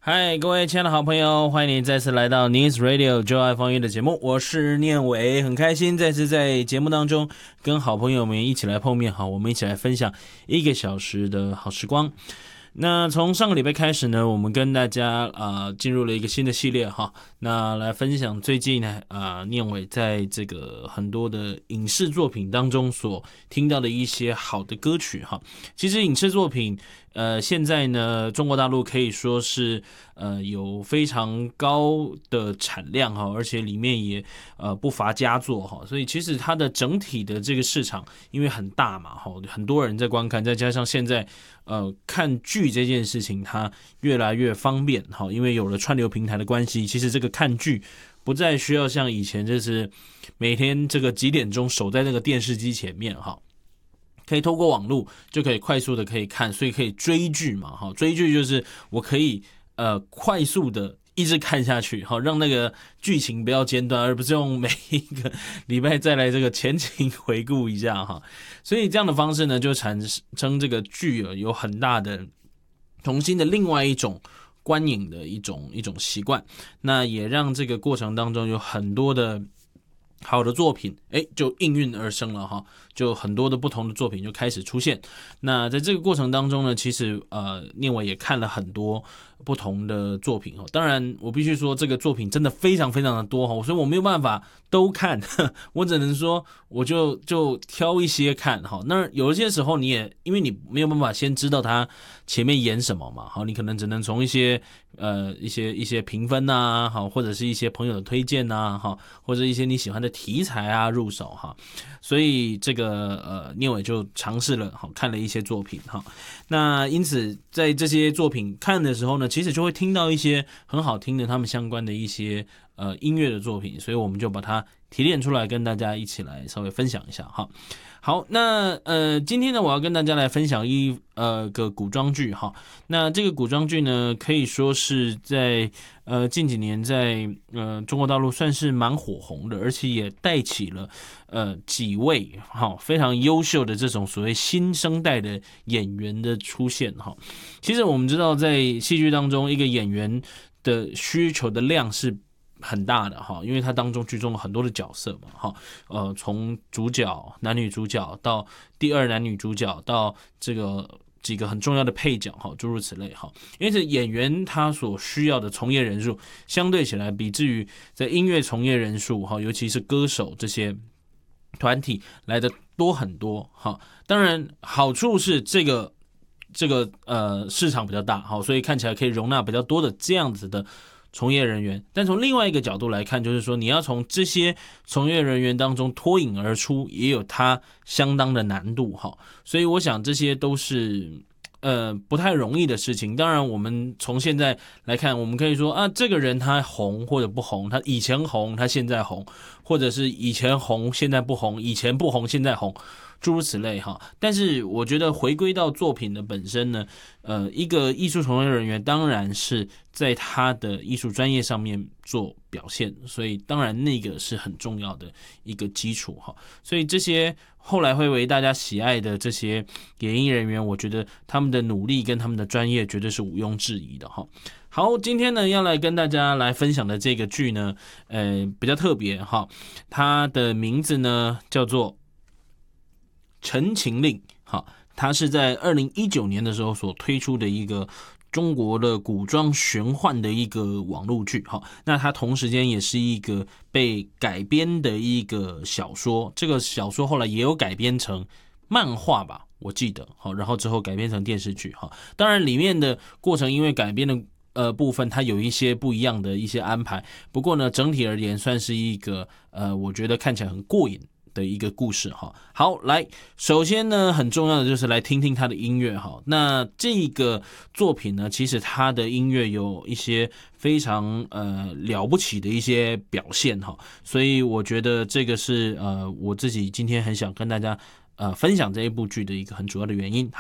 嗨，各位亲爱的好朋友，欢迎你再次来到 News Radio 就爱方言的节目，我是念伟，很开心再次在节目当中跟好朋友们一起来碰面，好，我们一起来分享1个小时的好时光。那从上个礼拜开始呢，我们跟大家进入了一个新的系列哈，那来分享最近呢念伟在这个很多的影视作品当中所听到的一些好的歌曲哈。其实影视作品现在呢，中国大陆可以说是有非常高的产量哈，而且里面也不乏佳作哈，所以其实它的整体的这个市场因为很大嘛哈，很多人在观看，再加上现在看剧这件事情它越来越方便哈，因为有了串流平台的关系，其实这个看剧不再需要像以前就是每天这个几点钟守在那个电视机前面哈。可以透过网络就可以快速的可以看，所以可以追剧嘛，哈，追剧就是我可以快速的一直看下去，好让那个剧情不要间断，而不是用每一个礼拜再来这个前情回顾一下哈，所以这样的方式呢，就产生这个剧有很大的重新的另外一种观影的一种习惯，那也让这个过程当中有很多的好的作品就应运而生了哈，就很多的不同的作品就开始出现。那在这个过程当中呢，其实念伟也看了很多不同的作品哈。当然我必须说这个作品真的非常非常的多哈，所以我没有办法都看，我只能说我就挑一些看哈。那有一些时候你也因为你没有办法先知道他前面演什么嘛，好，你可能只能从一些评分啊，好，或者是一些朋友的推荐啊，好，或者一些你喜欢的题材啊入手哈。所以这个念伟就尝试了好看了一些作品哈。那因此在这些作品看的时候呢，其实就会听到一些很好听的他们相关的一些音乐的作品，所以我们就把它提炼出来跟大家一起来稍微分享一下哈。好，那今天呢，我要跟大家来分享一个古装剧哈。那这个古装剧呢，可以说是在近几年在中国大陆算是蛮火红的，而且也带起了几位非常优秀的这种所谓新生代的演员的出现哈。其实我们知道，在戏剧当中，一个演员的需求的量是很大的哈，因为它当中剧中了很多的角色嘛哈，从主角男女主角到第二男女主角到这个几个很重要的配角哈，诸如此类哈。因此演员他所需要的从业人数相对起来，比至于在音乐从业人数哈，尤其是歌手这些团体来的多很多哈。当然好处是这个市场比较大哈，所以看起来可以容纳比较多的这样子的从业人员，但从另外一个角度来看，就是说你要从这些从业人员当中脱颖而出，也有它相当的难度哈。所以我想这些都是不太容易的事情。当然我们从现在来看，我们可以说这个人他红或者不红，他以前红他现在红，或者是以前红现在不红，以前不红现在红，诸如此类哈。但是我觉得回归到作品的本身呢，一个艺术从业人员当然是在他的艺术专业上面做表现，所以当然那个是很重要的一个基础哈。所以这些后来会为大家喜爱的这些演艺人员，我觉得他们的努力跟他们的专业绝对是毋庸置疑的哈。好，今天呢要来跟大家来分享的这个剧呢，比较特别哈，它的名字呢叫做《陈情令》哈，它是在2019年的时候所推出的一个中国的古装玄幻的一个网络剧哈。那它同时间也是一个被改编的一个小说，这个小说后来也有改编成漫画吧，我记得好，然后之后改编成电视剧哈。当然里面的过程因为改编的部分它有一些不一样的一些安排，不过呢整体而言算是一个我觉得看起来很过瘾的一个故事哈。好，来，首先呢很重要的就是来听听他的音乐哈。那这个作品呢，其实他的音乐有一些非常了不起的一些表现哈，所以我觉得这个是我自己今天很想跟大家分享这一部剧的一个很主要的原因。